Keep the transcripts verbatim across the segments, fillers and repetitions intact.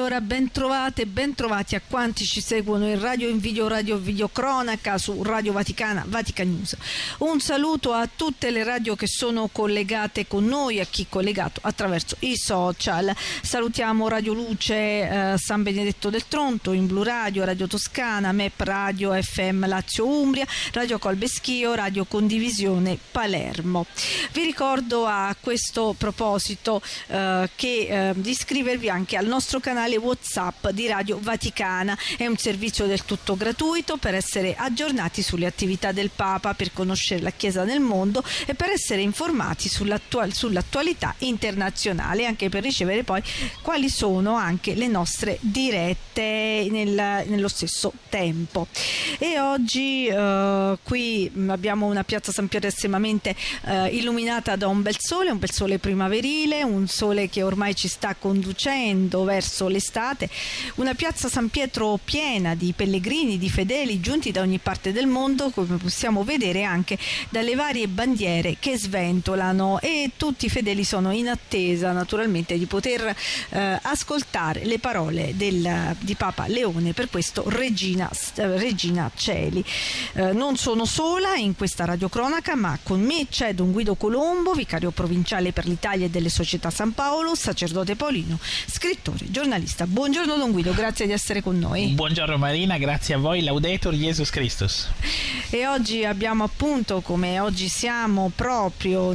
allora ben trovate, ben trovati a quanti ci seguono in radio, in video, radio, video cronaca su Radio Vaticana, Vatican News. Un saluto a tutte le radio che sono collegate con noi, a chi collegato attraverso i social. Salutiamo Radio Luce eh, San Benedetto del Tronto, in Blu Radio, Radio Toscana, M E P Radio F M Lazio Umbria, Radio Colbeschio, Radio Condivisione Palermo. Vi ricordo a questo proposito eh, che eh, di iscrivervi anche al nostro canale WhatsApp di Radio Vaticana. È un servizio del tutto gratuito per essere aggiornati sulle attività del Papa, per conoscere la Chiesa nel mondo e per essere informati sull'attual- sull'attualità internazionale, anche per ricevere poi quali sono anche le nostre dirette nel, nello stesso tempo. E oggi eh, qui abbiamo una piazza San Pietro estremamente eh, illuminata da un bel sole, un bel sole primaverile, un sole che ormai ci sta conducendo verso l'estate, una piazza San Pietro piena di pellegrini, di fedeli giunti da ogni parte del mondo, come possiamo vedere anche dalle varie bandiere che sventolano, e tutti i fedeli sono in attesa naturalmente di poter eh, ascoltare le parole del, di Papa Leone, per questo Regina, Regina Celi. Eh, non sono sola in questa radiocronaca, ma con me c'è Don Guido Colombo, vicario provinciale per l'Italia e delle Società San Paolo, sacerdote paolino, scrittore, giornalista. Buongiorno Don Guido, grazie di essere con noi. Buongiorno Marina, grazie a voi, Laudetur Jesus Christus. E oggi abbiamo appunto, come oggi siamo proprio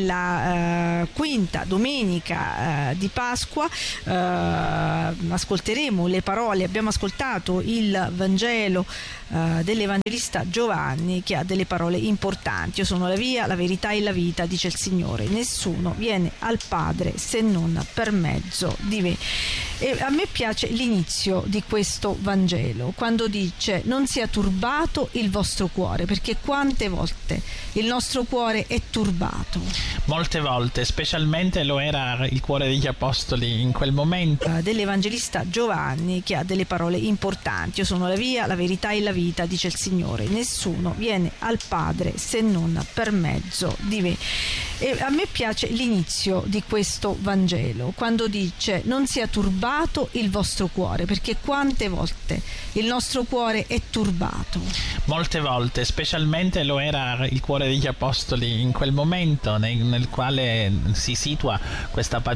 nella eh, quinta domenica eh, di Pasqua, eh, ascolteremo le parole, abbiamo ascoltato il Vangelo eh, dell'Evangelista Giovanni, che ha delle parole importanti. Io sono la via, la verità e la vita, dice il Signore, nessuno viene al Padre se non per mezzo di me. E a me piace l'inizio di questo Vangelo, quando dice: non sia turbato il vostro cuore, perché quante volte il nostro cuore è turbato. Molte volte, specialmente lo era il cuore degli apostoli in quel momento. Dell'Evangelista Giovanni, che ha delle parole importanti. Io sono la via, la verità e la vita, dice il Signore, nessuno viene al Padre se non per mezzo di me. E a me piace l'inizio di questo Vangelo, quando dice: non sia turbato il vostro cuore, perché quante volte il nostro cuore è turbato. Molte volte, specialmente lo era il cuore degli apostoli in quel momento nel, nel quale si situa questa